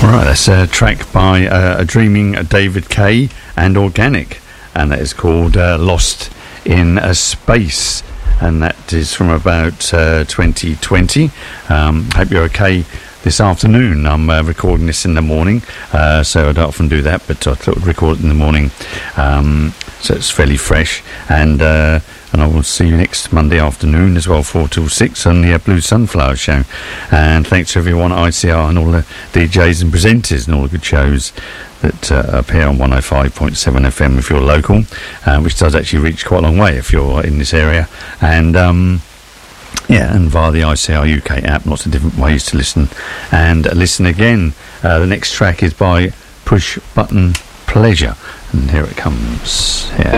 Right, that's a track by a dreaming David Kaye and Organic, and that is called Lost in a Space, and that is from about 2020. Hope you're okay this afternoon. I'm recording this in the morning, so I don't often do that, but I thought I'd record it in the morning, so it's fairly fresh, and I will see you next Monday afternoon as well, 4 till 6 on the Blue Sunflower Show. And thanks to everyone at ICR and all the DJs and presenters and all the good shows that appear on 105.7 FM if you're local, which does actually reach quite a long way if you're in this area. And yeah, and via the ICR UK app, lots of different ways to listen and listen again. The next track is by Push Button Pleasure, and here it comes. Yeah.